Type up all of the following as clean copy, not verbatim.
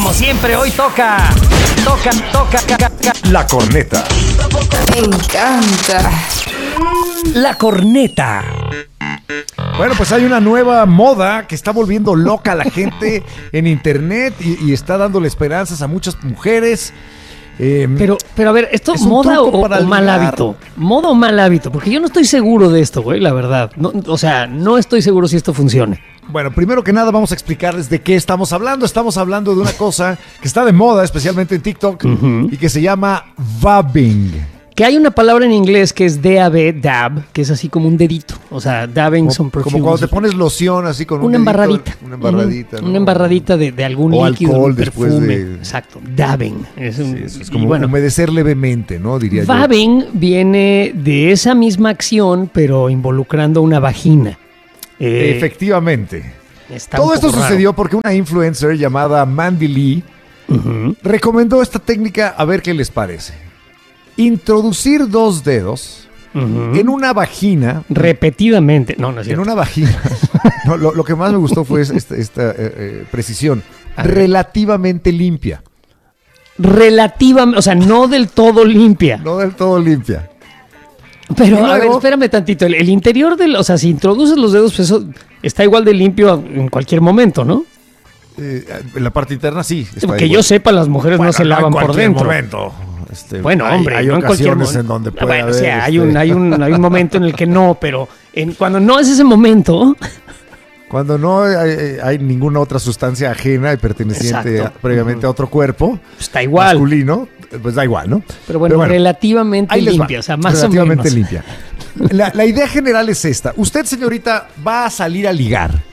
como siempre, hoy toca. La corneta. Me encanta. La corneta. Bueno, pues hay una nueva moda que está volviendo loca a la gente en internet y está dándole esperanzas a muchas mujeres. Pero a ver, ¿esto es moda o mal hábito? ¿Moda o mal hábito? Porque yo no estoy seguro de esto, güey, la verdad. No, o sea, no estoy seguro si esto funcione. Bueno, primero que nada vamos a explicarles de qué estamos hablando. Estamos hablando de una cosa que está de moda, especialmente en TikTok, y que se llama vabbing. Que hay una palabra en inglés que es D-A-B, dab, que es así como un dedito. O sea, dabbing some perfume. Como cuando te pones loción así con una embarradita. Una embarradita. Una embarradita de algún o líquido, alcohol un perfume. Después de... Exacto, dabbing. Es como humedecer levemente, ¿no? Diría yo. Vabbing viene de esa misma acción, pero involucrando una vagina. Efectivamente. Todo esto sucedió porque una influencer llamada Mandy Lee recomendó esta técnica, a ver qué les parece. Introducir 2 dedos en una vagina. Repetidamente. No es cierto. En una vagina. No, lo que más me gustó fue esta precisión. Relativamente limpia. Relativamente, o sea, no del todo limpia. No del todo limpia. Pero, luego, a ver, espérame tantito. El interior o sea, si introduces los dedos, pues eso está igual de limpio en cualquier momento, ¿no? En la parte interna sí. Que yo sepa, las mujeres no se lavan por dentro. Momento. Bueno, hombre, hay no en cualquier momento. En donde puede haber, o sea, hay un momento en el que no, pero cuando no es ese momento. Cuando no hay ninguna otra sustancia ajena y perteneciente previamente a otro cuerpo. Está igual. Masculino, pues da igual, ¿no? Pero bueno, relativamente limpia, o sea, más o menos. Relativamente limpia. La idea general es esta. Usted, señorita, va a salir a ligar.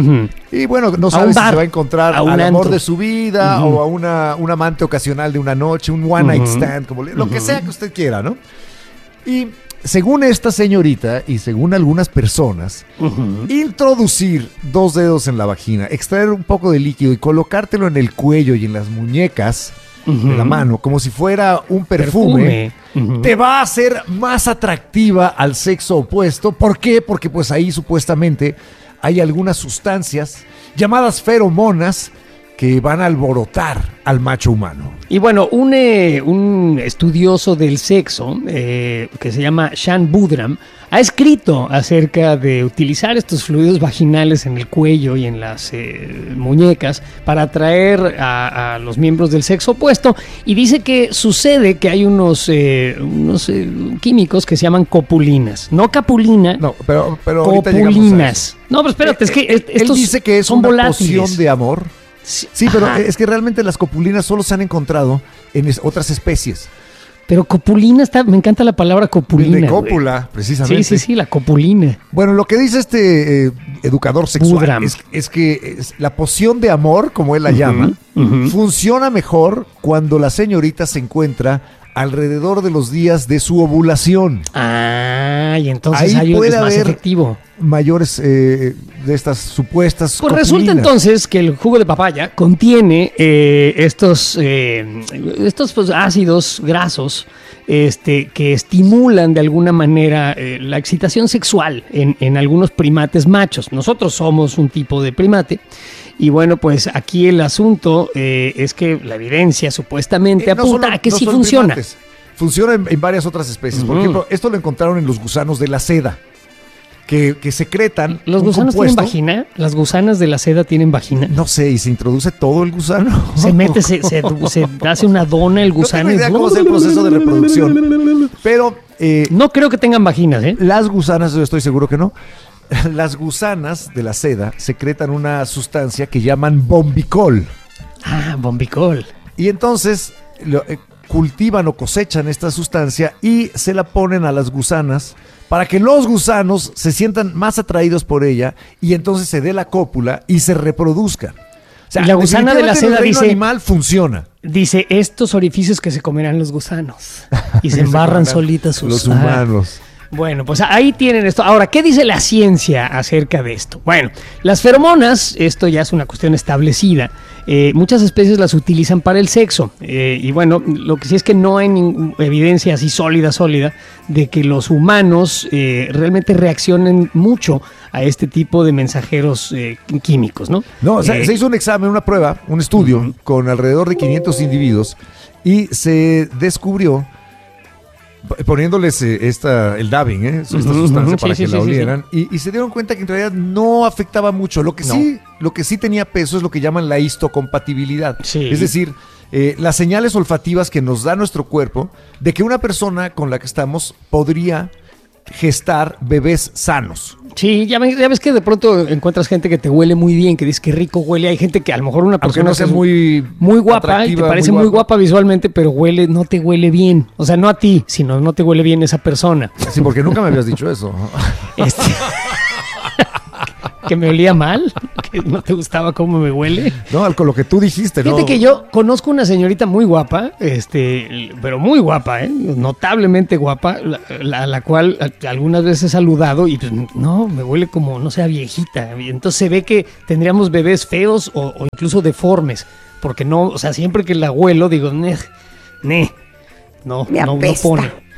Y bueno, no sabe si se va a encontrar al amor de su vida o a un amante ocasional de una noche, un one night stand, como lo que sea que usted quiera, ¿no? Y según esta señorita y según algunas personas, introducir 2 dedos en la vagina, extraer un poco de líquido y colocártelo en el cuello y en las muñecas de la mano, como si fuera un perfume. Te va a hacer más atractiva al sexo opuesto. ¿Por qué? Porque pues ahí supuestamente hay algunas sustancias llamadas feromonas que van a alborotar al macho humano. Y bueno, un estudioso del sexo que se llama Shan Budram ha escrito acerca de utilizar estos fluidos vaginales en el cuello y en las muñecas para atraer a los miembros del sexo opuesto, y dice que sucede que hay unos químicos que se llaman copulinas, no capulina, no, pero copulinas. No, pero espérate, es que estos él dice que es una volátiles. poción de amor. Sí, pero es que realmente las copulinas solo se han encontrado en otras especies. Pero copulina me encanta la palabra copulina. De cópula, precisamente. Sí, la copulina. Bueno, lo que dice este educador sexual es que la poción de amor, como él la llama, funciona mejor cuando la señorita se encuentra alrededor de los días de su ovulación. Y entonces ahí es más efectivo. Mayores de estas supuestas pues copulinas. Resulta entonces que el jugo de papaya contiene estos pues, ácidos grasos que estimulan de alguna manera la excitación sexual en algunos primates machos. Nosotros somos un tipo de primate. Y bueno, pues aquí el asunto es que la evidencia supuestamente apunta a que sí funciona. Primates. Funciona en varias otras especies. Por ejemplo, esto lo encontraron en los gusanos de la seda, que secretan. ¿Los gusanos tienen vagina? ¿Las gusanas de la seda tienen vagina? No sé, ¿y se introduce todo el gusano? Se mete, se hace una dona el gusano. No tengo idea cómo es el proceso de reproducción. Pero no creo que tengan vaginas, ¿eh? Las gusanas, yo estoy seguro que no. Las gusanas de la seda secretan una sustancia que llaman bombicol. Bombicol. Y entonces cultivan o cosechan esta sustancia y se la ponen a las gusanas para que los gusanos se sientan más atraídos por ella y entonces se dé la cópula y se reproduzcan. O sea, y la gusana de la seda dice, animal funciona. Dice, estos orificios que se comerán los gusanos. Y se embarran solitas sus... Los humanos. Bueno, pues ahí tienen esto. Ahora, ¿qué dice la ciencia acerca de esto? Bueno, las feromonas, esto ya es una cuestión establecida. Muchas especies las utilizan para el sexo. Y bueno, lo que sí es que no hay evidencia así sólida de que los humanos realmente reaccionen mucho a este tipo de mensajeros químicos, ¿no? No, o sea, se hizo un examen, una prueba, un estudio con alrededor de 500 individuos y se descubrió, poniéndoles el dabbing, esta sustancia para que la olieran, y se dieron cuenta que en realidad no afectaba mucho. Lo que sí tenía peso es lo que llaman la histocompatibilidad. Sí. Es decir, las señales olfativas que nos da nuestro cuerpo de que una persona con la que estamos podría gestar bebés sanos. Sí, ya ves que de pronto encuentras gente que te huele muy bien, que dices que rico huele. Hay gente que a lo mejor una persona no sea muy guapa y te parece muy guapa visualmente, pero no te huele bien. O sea, no a ti, sino no te huele bien esa persona. Sí, porque nunca me habías dicho eso. Que me olía mal, que no te gustaba cómo me huele. No, con lo que tú dijiste, Fíjate que yo conozco una señorita muy guapa, pero muy guapa, notablemente guapa, la cual algunas veces he saludado y pues no, me huele como, no sé, a viejita. Entonces se ve que tendríamos bebés feos o incluso deformes, porque no, o sea, siempre que la huelo digo, no pone.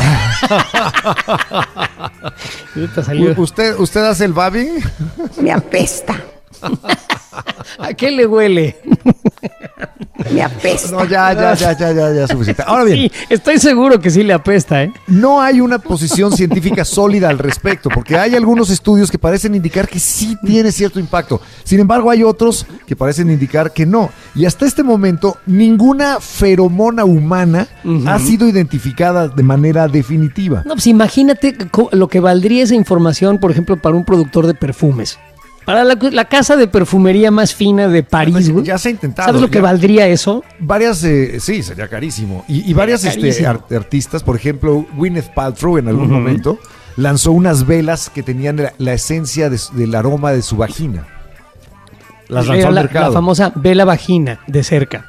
¿Usted hace el babbing? Me apesta. ¿A qué le huele? Me apesta. No, ya, suficiente. Ahora bien. Sí, estoy seguro que sí le apesta, ¿eh? No hay una posición científica sólida al respecto, porque hay algunos estudios que parecen indicar que sí tiene cierto impacto. Sin embargo, hay otros que parecen indicar que no. Y hasta este momento, ninguna feromona humana ha sido identificada de manera definitiva. No, pues imagínate lo que valdría esa información, por ejemplo, para un productor de perfumes. Para la casa de perfumería más fina de París, güey. Ya se ha intentado. ¿Sabes lo que valdría eso? Varias, sí, sería carísimo. Y varias artistas, por ejemplo, Gwyneth Paltrow en algún momento lanzó unas velas que tenían la esencia del aroma de su vagina. Las lanzó al mercado. La famosa vela vagina de cerca.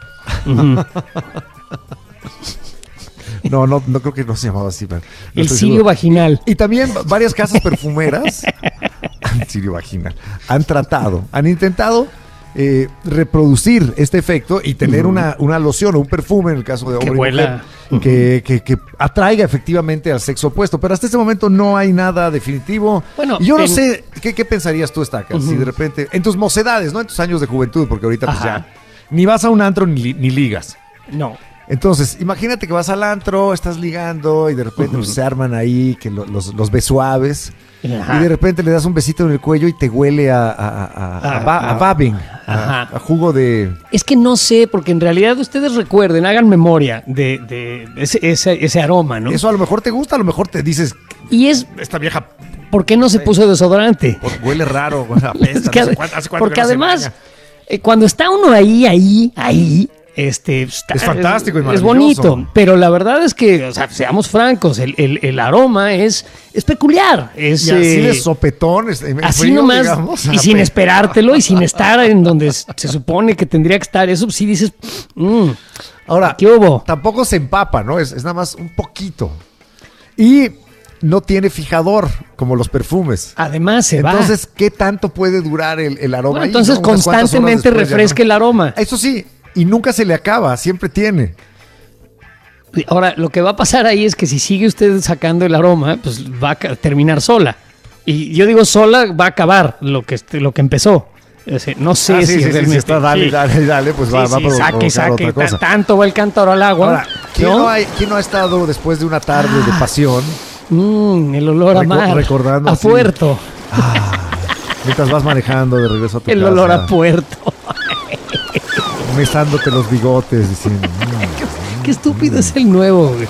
No creo que no se llamaba así. El cirio vaginal. Y también varias casas perfumeras cirio vaginal han intentado reproducir este efecto y tener una loción o un perfume en el caso de hombre y mujer que atraiga efectivamente al sexo opuesto, pero hasta este momento no hay nada definitivo. Bueno, y yo no sé, ¿qué pensarías tú, Stacas? Si de repente, en tus mocedades, no en tus años de juventud, porque ahorita pues ya ni vas a un antro ni ligas. No. Entonces, imagínate que vas al antro, estás ligando y de repente pues, se arman ahí que los besuaves. Y de repente le das un besito en el cuello y te huele a babbing, a jugo de... Es que no sé, porque en realidad ustedes recuerden, hagan memoria de ese aroma, ¿no? Eso a lo mejor te gusta, a lo mejor te dices... Y es... Esta vieja... ¿Por qué no se puso desodorante? Huele raro, apesta, hace cuánto porque que además, cuando está uno ahí... es fantástico y maravilloso. Es bonito, pero la verdad es que, o sea, seamos francos, el aroma es peculiar. Y así de sopetón, así frío, nomás, digamos, y sin esperártelo y sin estar en donde se supone que tendría que estar. Eso sí dices, ahora, ¿qué hubo? Tampoco se empapa, ¿no? Es nada más un poquito. Y no tiene fijador como los perfumes. Además Entonces, ¿qué tanto puede durar el aroma? Bueno, entonces constantemente refresca el aroma. Eso sí. Y nunca se le acaba, siempre tiene. Ahora, lo que va a pasar ahí es que si sigue usted sacando el aroma, pues va a terminar sola. Y yo digo sola, va a acabar lo que empezó. No sé si realmente... está, dale, pues va a provocar otra cosa. Tanto va el cántaro al agua. Ahora, ¿quién no ha estado después de una tarde de pasión? El olor a mar, recordando a puerto. Mientras vas manejando de regreso a tu casa. El olor a puerto. Mesándote los bigotes, diciendo... Qué estúpido es el nuevo, güey.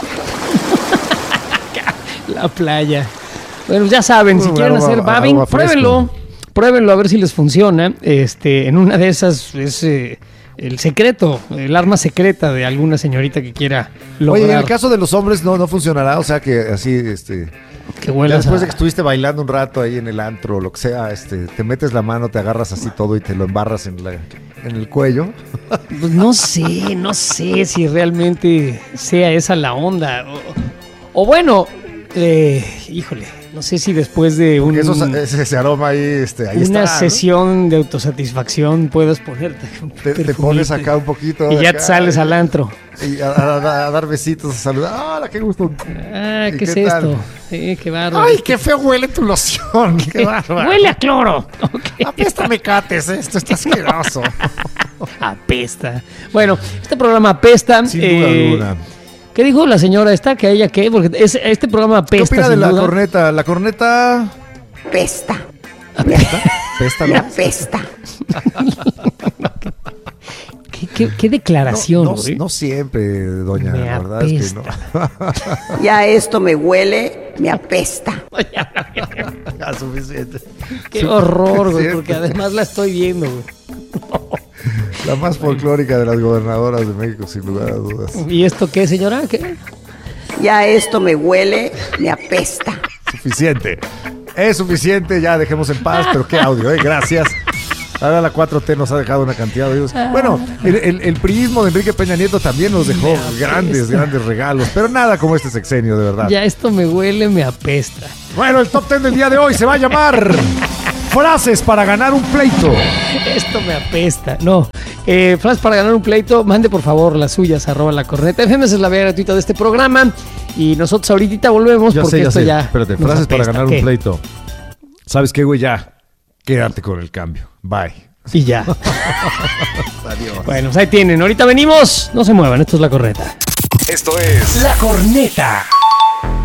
La playa. Bueno, ya saben, si quieren hacer babbing, pruébenlo a ver si les funciona. En una de esas es el secreto, el arma secreta de alguna señorita que quiera lograr. Oye, en el caso de los hombres no funcionará, o sea que así, que huelas después de que estuviste bailando un rato ahí en el antro o lo que sea, te metes la mano, te agarras así todo y te lo embarras en el cuello. Pues no sé si realmente sea esa la onda. O bueno, Híjole, no sé si después de ese aroma ahí, ahí una está, sesión, ¿no?, de autosatisfacción puedes ponerte te pones acá un poquito y ya te sales al antro y a dar besitos, a saludar. ¡Hola, qué gusto! ¿Qué es esto? Sí, qué bárbaro. ¡Ay, qué feo huele tu loción! ¡Qué bárbaro! ¡Huele a cloro! Okay. Apesta mecates, esto está asqueroso. Apesta. Bueno, este programa apesta. Sin duda alguna. ¿Qué dijo la señora esta? ¿Que a ella qué? Porque este programa apesta. ¿Qué opina de la corneta? La corneta... Pesta. ¿Pesta? Me apesta. ¿Qué declaración? No siempre, doña, la verdad es que no. Ya esto me huele, me apesta. Ya, suficiente. Qué horror, güey, porque además la estoy viendo, güey. La más folclórica de las gobernadoras de México, sin lugar a dudas. ¿Y esto qué, señora? ¿Qué? Ya esto me huele, me apesta. Suficiente. Es suficiente, ya dejemos en paz, pero qué audio, gracias. Ahora la 4T nos ha dejado una cantidad de audios. Bueno, el priismo de Enrique Peña Nieto también nos dejó grandes regalos, pero nada como este sexenio, de verdad. Ya esto me huele, me apesta. Bueno, el top 10 del día de hoy se va a llamar Frases para ganar un pleito. Esto me apesta. No. Frases para ganar un pleito. Mande por favor las suyas, @lacorneta.fm. Esa es la vía gratuita de este programa. Y nosotros ahorita volvemos porque esto ya. Espérate, frases para ganar un pleito. ¿Sabes qué, güey? Ya. Quédate con el cambio. Bye. Y ya. Adiós. Bueno, pues ahí tienen. Ahorita venimos. No se muevan. Esto es La Corneta. Esto es La Corneta.